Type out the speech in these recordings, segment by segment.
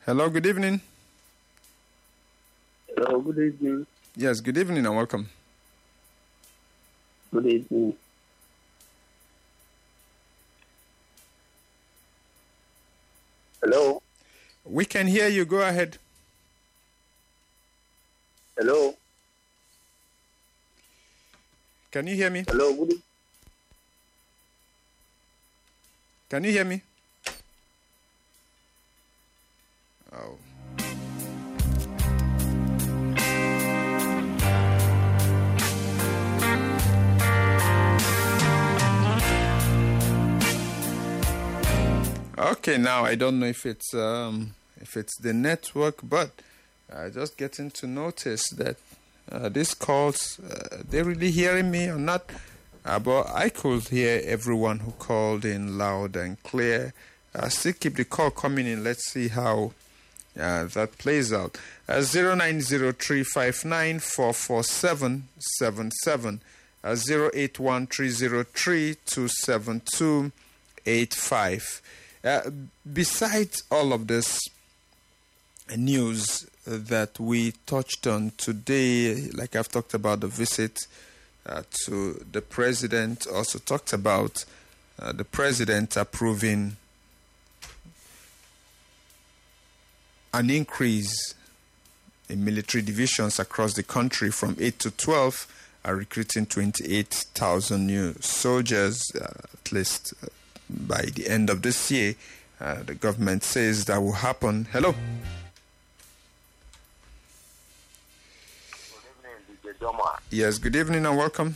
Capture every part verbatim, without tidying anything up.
Hello, good evening. Hello, good evening. Yes, good evening and welcome. Good evening. Hello. We can hear you. Go ahead. Hello. Can you hear me? Hello, good evening. Can you hear me? Oh. Okay, now I don't know if it's um, if it's the network, but uh, just getting to notice that uh, these calls, uh, they're really hearing me or not. Uh, but I could hear everyone who called in loud and clear. Uh, still keep the call coming in. Let's see how uh, that plays out. Uh, zero nine zero three five nine four four seven seven seven, uh, zero eight one three zero three two seven two eight five. Uh, besides all of this news that we touched on today, like I've talked about the visit uh, to the president, also talked about uh, the president approving an increase in military divisions across the country from eight to twelve, are recruiting twenty-eight thousand new soldiers, uh, at least uh, by the end of this year. Uh, the government says that will happen. Hello. Good evening, D J Doma. Yes, good evening and welcome.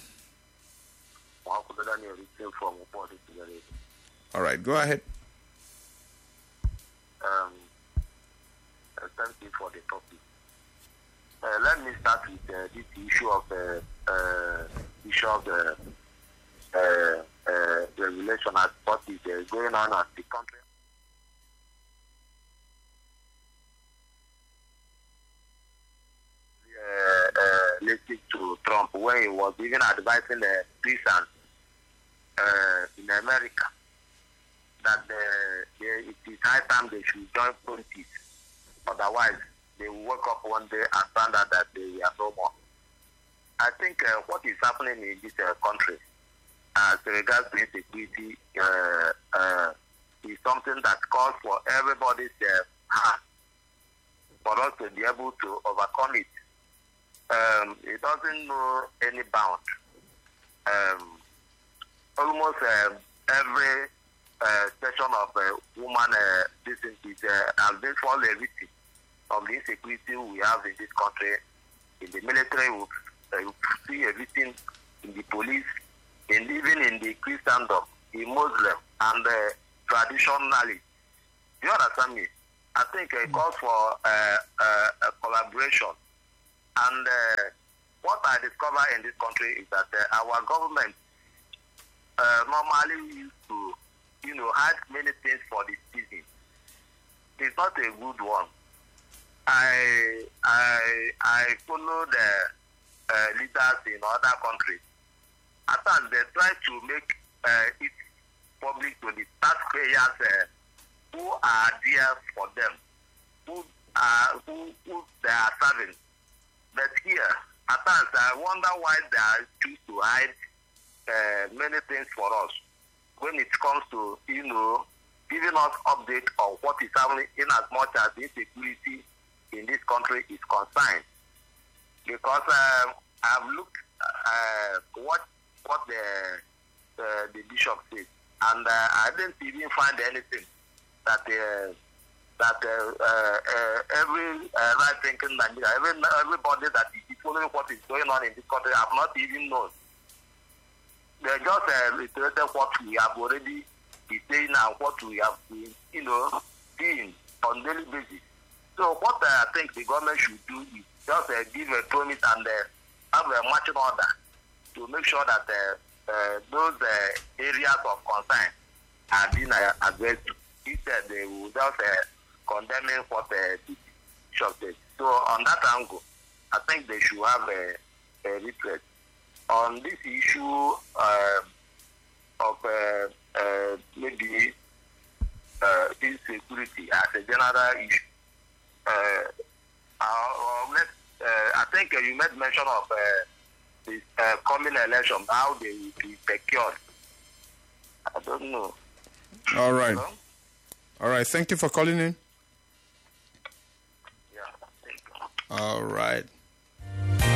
All right, go ahead. Um, uh, thank you for the topic. Uh, let me start with uh, this issue of the uh, uh, issue of the uh, uh, regulation as what is uh, going on at the country. Uh, uh, related to Trump, when he was even advising the peasants uh, in America that uh, they, it is high time they should join politics. Otherwise, they will wake up one day and find out that they are no more. I think uh, what is happening in this uh, country as regards to insecurity uh, uh, is something that calls for everybody's uh, hand for us to be able to overcome it. Um, it doesn't know any bound. Um, almost uh, every uh, section of uh, woman uh, this is uh, has been fall a victim of the insecurity we have in this country. In the military, we uh, see a victim in the police, and even in the Christendom, the Muslim, and uh, traditionally. Do you understand me? I think it calls for uh, uh, a collaboration. And uh, what I discover in this country is that uh, our government uh, normally used to, you know, hide many things for the citizen. It's not a good one. I I I follow the uh, leaders in other countries. At times they try to make uh, it public to the taxpayers uh, who are there for them, who are who, who they are serving. But here, at times, I wonder why they are choose to hide uh, many things for us when it comes to, you know, giving us update on what is happening in as much as insecurity in this country is concerned. Because uh, I've looked uh, what what the uh, the bishop said, and uh, I didn't even find anything that uh, that uh, uh, uh, every uh, right-thinking Nigeria, every, everybody that is following what is going on in this country have not even known. They just uh, reiterated what we have already been saying and what we have been, you know, seeing on daily basis. So what uh, I think the government should do is just uh, give a promise and uh, have a marching order to make sure that uh, uh, those uh, areas of concern are being uh, addressed. Instead, they will just uh, condemning what uh, the bishop said. So on that angle, I think they should have a, a retreat. On this issue uh, of uh, uh, maybe uh, insecurity as a general issue, uh, uh, let, uh, I think uh, you made mention of uh, the uh, coming election, how they will be secured. I don't know. All right. Hello? All right. Thank you for calling in. Yeah, thank you. All right.